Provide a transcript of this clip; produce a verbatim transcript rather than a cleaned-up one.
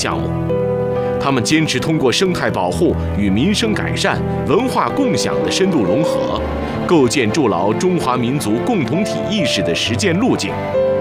项目。他们坚持通过生态保护与民生改善、文化共享的深度融合，构建筑牢中华民族共同体意识的实践路径。